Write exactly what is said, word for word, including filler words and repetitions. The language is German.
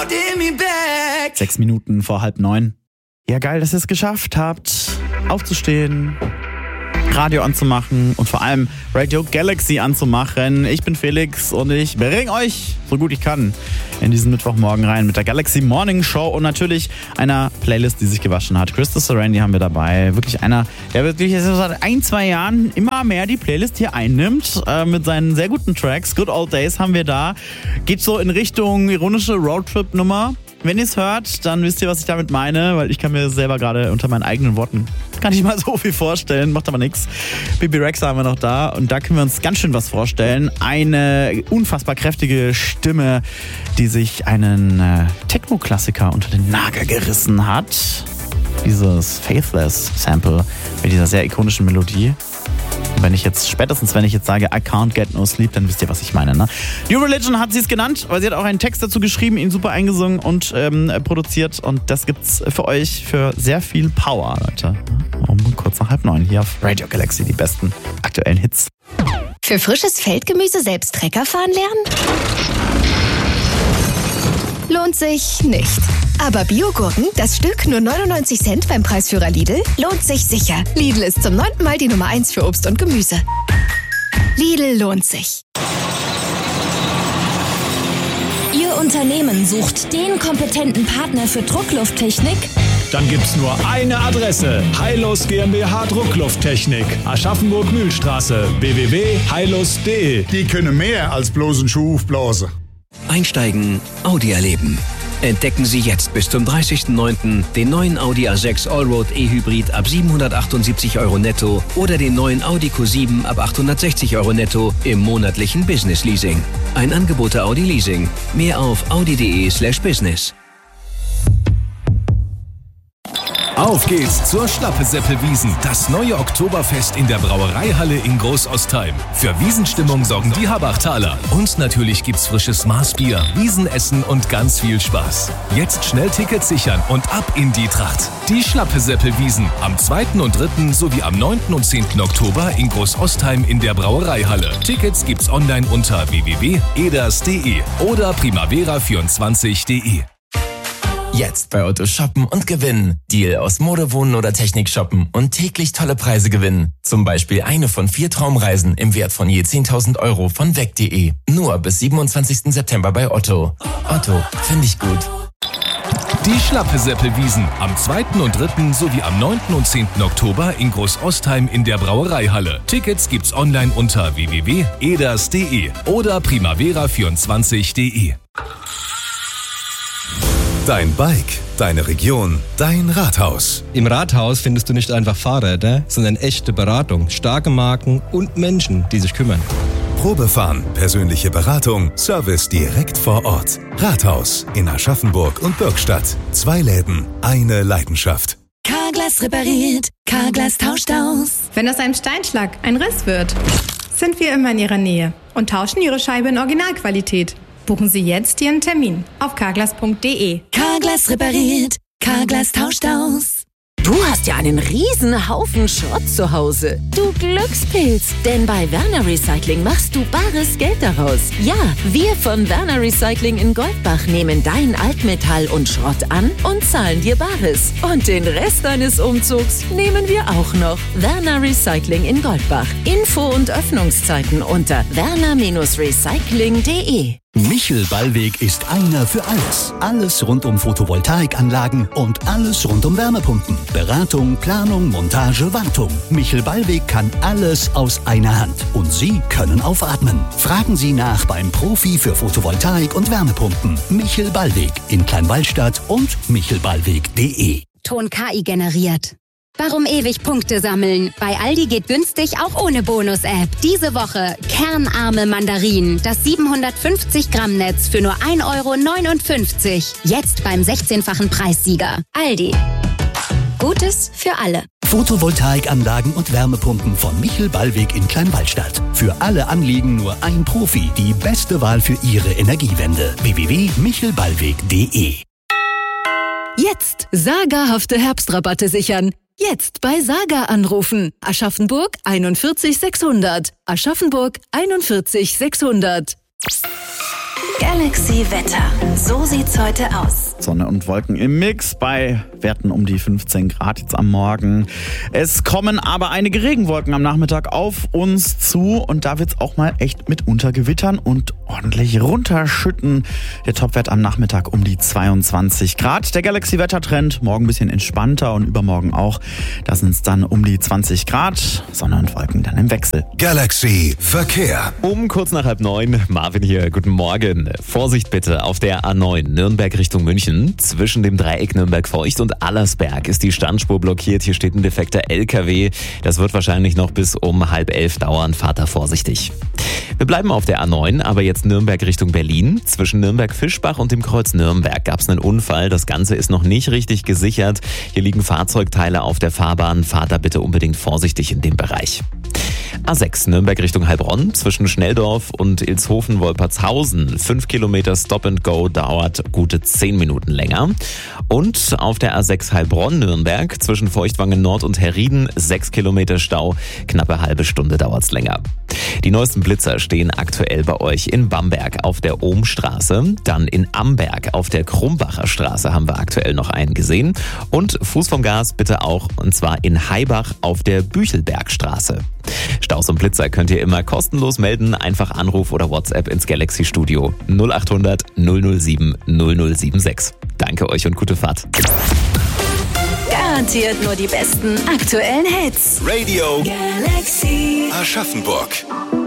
holding me back. Sechs Minuten vor halb neun. Ja, geil, dass ihr es geschafft habt, aufzustehen, Radio anzumachen und vor allem Radio Galaxy anzumachen. Ich bin Felix und ich bringe euch, so gut ich kann, in diesen Mittwochmorgen rein mit der Galaxy Morning Show und natürlich einer Playlist, die sich gewaschen hat. Krista Sarandy haben wir dabei. Wirklich einer, der wirklich seit ein, zwei Jahren immer mehr die Playlist hier einnimmt äh, mit seinen sehr guten Tracks. Good Old Days haben wir da. Geht so in Richtung ironische Roadtrip-Nummer. Wenn ihr es hört, dann wisst ihr, was ich damit meine, weil ich kann mir selber gerade unter meinen eigenen Worten gar nicht mal so viel vorstellen, macht aber nichts. Bibi Rexha haben wir noch da und da können wir uns ganz schön was vorstellen. Eine unfassbar kräftige Stimme, die sich einen äh, Techno-Klassiker unter den Nagel gerissen hat. Dieses Faithless-Sample mit dieser sehr ikonischen Melodie. Und wenn ich jetzt, spätestens wenn ich jetzt sage, I can't get no sleep, dann wisst ihr, was ich meine, ne? New Religion hat sie es genannt, weil sie hat auch einen Text dazu geschrieben, ihn super eingesungen und ähm, produziert. Und das gibt's für euch für sehr viel Power, Leute. Um kurz nach halb neun hier auf Radio Galaxy, die besten aktuellen Hits. Für frisches Feldgemüse selbst Trecker fahren lernen? Lohnt sich nicht. Aber Biogurken, das Stück nur neunundneunzig Cent beim Preisführer Lidl, lohnt sich sicher. Lidl ist zum neunten Mal die Nummer eins für Obst und Gemüse. Lidl lohnt sich. Ihr Unternehmen sucht den kompetenten Partner für Drucklufttechnik? Dann gibt's nur eine Adresse. Heilos GmbH Drucklufttechnik. Aschaffenburg-Mühlstraße. w w w punkt heilos punkt de. Die können mehr als bloß einen Schuh aufblasen. Einsteigen, Audi erleben. Entdecken Sie jetzt bis zum dreißigsten neunten den neuen Audi A sechs Allroad E-Hybrid ab siebenhundertachtundsiebzig Euro netto oder den neuen Audi Q sieben ab achthundertsechzig Euro netto im monatlichen Business Leasing. Ein Angebot der Audi Leasing. Mehr auf audi.de slash business. Auf geht's zur Schlappe-Seppel-Wiesn, das neue Oktoberfest in der Brauereihalle in Großostheim. Für Wiesenstimmung sorgen die Habachtaler. Und natürlich gibt's frisches Maßbier, Wiesenessen und ganz viel Spaß. Jetzt schnell Tickets sichern und ab in die Tracht. Die Schlappe-Seppel-Wiesn am zweiten und dritten sowie am neunten und zehnten Oktober in Großostheim in der Brauereihalle. Tickets gibt's online unter w w w punkt eders punkt de oder primavera vierundzwanzig punkt de. Jetzt bei Otto shoppen und gewinnen. Deal aus Mode, Wohnen oder Technik shoppen und täglich tolle Preise gewinnen. Zum Beispiel eine von vier Traumreisen im Wert von je zehntausend Euro von weg punkt de. Nur bis siebenundzwanzigsten September bei Otto. Otto, finde ich gut. Die Schlappe-Seppel-Wiesn am zweiten und dritten sowie am neunten und zehnten Oktober in Großostheim in der Brauereihalle. Tickets gibt's online unter w w w punkt eders punkt de oder primavera vierundzwanzig punkt de. Dein Bike, deine Region, dein Rathaus. Im Rathaus findest du nicht einfach Fahrräder, sondern echte Beratung, starke Marken und Menschen, die sich kümmern. Probefahren, persönliche Beratung, Service direkt vor Ort. Rathaus in Aschaffenburg und Bürgstadt. Zwei Läden, eine Leidenschaft. Carglass repariert, Carglass tauscht aus. Wenn aus einem Steinschlag ein Riss wird, sind wir immer in Ihrer Nähe und tauschen Ihre Scheibe in Originalqualität. Buchen Sie jetzt Ihren Termin auf carglass punkt de. Carglass repariert, Carglass tauscht aus. Du hast ja einen riesen Haufen Schrott zu Hause. Du Glückspilz, denn bei Werner Recycling machst du bares Geld daraus. Ja, wir von Werner Recycling in Goldbach nehmen dein Altmetall und Schrott an und zahlen dir Bares. Und den Rest deines Umzugs nehmen wir auch noch. Werner Recycling in Goldbach. Info und Öffnungszeiten unter werner Recycling punkt de. Michel Ballweg ist einer für alles. Alles rund um Photovoltaikanlagen und alles rund um Wärmepumpen. Beratung, Planung, Montage, Wartung. Michel Ballweg kann alles aus einer Hand. Und Sie können aufatmen. Fragen Sie nach beim Profi für Photovoltaik und Wärmepumpen. Michel Ballweg in Kleinwallstadt und michel ballweg punkt de. Ton K I generiert. Warum ewig Punkte sammeln? Bei Aldi geht günstig auch ohne Bonus-App. Diese Woche kernarme Mandarinen, das siebenhundertfünfzig Gramm Netz für nur ein Euro neunundfünfzig. Jetzt beim sechzehnfachen Preissieger. Aldi. Gutes für alle. Photovoltaikanlagen und Wärmepumpen von Michel Ballweg in Kleinwallstadt. Für alle Anliegen nur ein Profi. Die beste Wahl für Ihre Energiewende. w w w punkt michel ballweg punkt de. Jetzt sagerhafte Herbstrabatte sichern. Jetzt bei Saga anrufen. Aschaffenburg einundvierzig sechshundert. Aschaffenburg einundvierzig sechshundert. Galaxy Wetter. So sieht's heute aus. Sonne und Wolken im Mix bei Werten um die fünfzehn Grad jetzt am Morgen. Es kommen aber einige Regenwolken am Nachmittag auf uns zu und da wird's auch mal echt mitunter gewittern und ordentlich runterschütten. Der Topwert am Nachmittag um die zweiundzwanzig Grad. Der Galaxy-Wettertrend morgen ein bisschen entspannter und übermorgen auch. Da sind's dann um die zwanzig Grad. Sonne und Wolken dann im Wechsel. Galaxy Verkehr. Um kurz nach halb neun, Marvin hier, guten Morgen. Vorsicht bitte auf der A neun, Nürnberg Richtung München. Zwischen dem Dreieck Nürnberg-Feucht und Allersberg ist die Standspur blockiert. Hier steht ein defekter L K W. Das wird wahrscheinlich noch bis um halb elf dauern. Fahrt da vorsichtig. Wir bleiben auf der A neun, aber jetzt Nürnberg Richtung Berlin. Zwischen Nürnberg-Fischbach und dem Kreuz Nürnberg gab es einen Unfall. Das Ganze ist noch nicht richtig gesichert. Hier liegen Fahrzeugteile auf der Fahrbahn. Fahrt da bitte unbedingt vorsichtig in dem Bereich. A sechs Nürnberg Richtung Heilbronn, zwischen Schnelldorf und Ilshofen-Wolpertshausen. Fünf Kilometer Stop and Go dauert gute zehn Minuten länger. Und auf der A sechs Heilbronn-Nürnberg, zwischen Feuchtwangen Nord und Herrieden, sechs Kilometer Stau, knappe halbe Stunde dauert's länger. Die neuesten Blitzer stehen aktuell bei euch in Bamberg auf der Ohmstraße, dann in Amberg auf der Krumbacher Straße haben wir aktuell noch einen gesehen und Fuß vom Gas bitte auch, und zwar in Haibach auf der Büchelbergstraße. Staus und Blitzer könnt ihr immer kostenlos melden, einfach Anruf oder WhatsApp ins Galaxy Studio null acht hundert null null sieben null null sieben sechs. Danke euch und gute Fahrt. Garantiert nur die besten aktuellen Hits. Radio Galaxy Aschaffenburg.